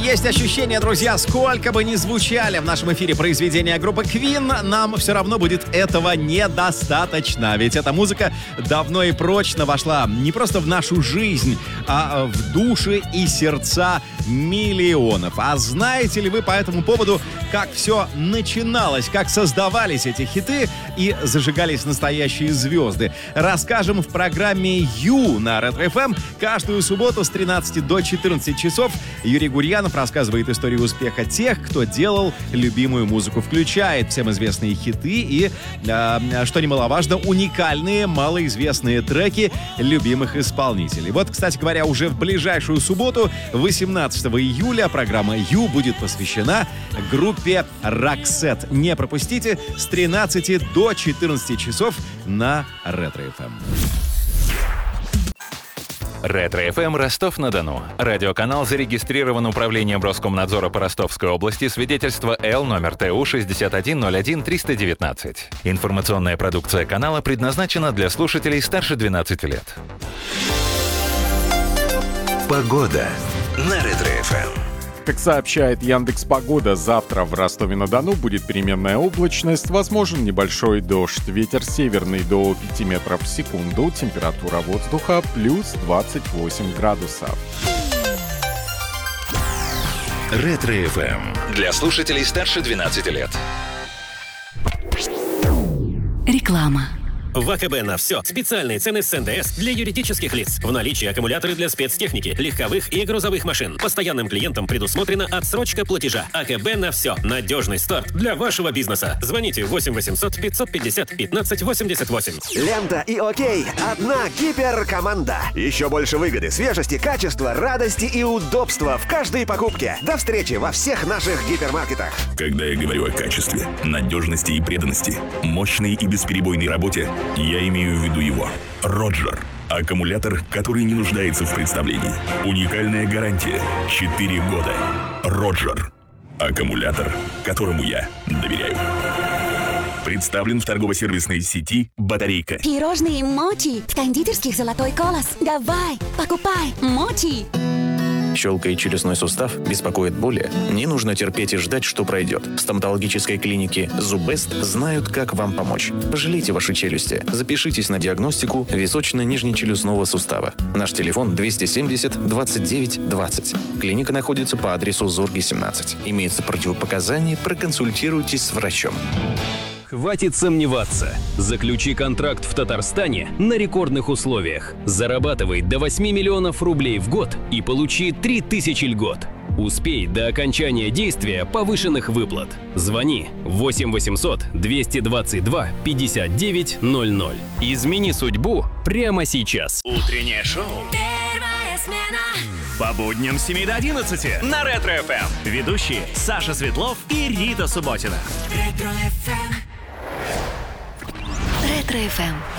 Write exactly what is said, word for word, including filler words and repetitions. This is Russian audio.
Есть ощущение, друзья, сколько бы ни звучали в нашем эфире произведения группы Queen, нам все равно будет этого недостаточно. Ведь эта музыка давно и прочно вошла не просто в нашу жизнь, а в души и сердца миллионов. А знаете ли вы по этому поводу, как все начиналось, как создавались эти хиты и зажигались настоящие звезды? Расскажем в программе «Ю» на Ретро-эф эм. Каждую субботу с тринадцати до четырнадцати часов Юрий Гурьянов рассказывает историю успеха тех, кто делал любимую музыку. Включает всем известные хиты и, э, что немаловажно, уникальные, малоизвестные треки любимых исполнителей. Вот, кстати говоря, уже в ближайшую субботу, восемнадцатого июля, программа «Ю» будет посвящена группе Roxette. Не пропустите с тринадцати до четырнадцати часов на Ретро-эф эм. Ретро-эф эм Ростов-на-Дону. Радиоканал зарегистрирован Управлением Роскомнадзора по Ростовской области. Свидетельство Л номер Т У шестьдесят один ноль один триста девятнадцать. Информационная продукция канала предназначена для слушателей старше двенадцати лет. Погода на Ретро-эф эм. Как сообщает Яндекс.Погода, завтра в Ростове-на-Дону будет переменная облачность, возможен небольшой дождь. Ветер северный до пяти метров в секунду, температура воздуха плюс двадцать восемь градусов. Ретро-эф эм. Для слушателей старше двенадцати лет. Реклама. В АКБ на все. Специальные цены с эн дэ эс для юридических лиц. В наличии аккумуляторы для спецтехники, легковых и грузовых машин. Постоянным клиентам предусмотрена отсрочка платежа. АКБ на все. Надежный старт для вашего бизнеса. Звоните восемь восемьсот пятьсот пятьдесят пятнадцать восемьдесят восемь. Лента и Окей. Одна гиперкоманда. Еще больше выгоды, свежести, качества, радости и удобства в каждой покупке. До встречи во всех наших гипермаркетах. Когда я говорю о качестве, надежности и преданности, мощной и бесперебойной работе, я имею в виду его. Роджер. Аккумулятор, который не нуждается в представлении. Уникальная гарантия. четыре года. Роджер. Аккумулятор, которому я доверяю. Представлен в торгово-сервисной сети «Батарейка». Пирожные Мочи в кондитерских «Золотой колос». Давай, покупай Мочи. Щелкает челюстной сустав, беспокоит боли? Не нужно терпеть и ждать, что пройдет. В стоматологической клинике «Зуббест» знают, как вам помочь. Пожалейте ваши челюсти. Запишитесь на диагностику височно-нижнечелюстного сустава. Наш телефон двести семьдесят двадцать девять двадцать. Клиника находится по адресу Зорги, семнадцать. Имеются противопоказания, проконсультируйтесь с врачом. Хватит сомневаться. Заключи контракт в Татарстане на рекордных условиях. Зарабатывай до восьми миллионов рублей в год и получи три тысячи льгот. Успей до окончания действия повышенных выплат. Звони восемь восемьсот двести двадцать два пятьдесят девять ноль ноль. Измени судьбу прямо сейчас. Утреннее шоу. Первая смена. По будням с семи до одиннадцати на Ретро-эф эм. Ведущие Саша Светлов и Рита Субботина. Ретро-эф эм. Ретро-эф эм.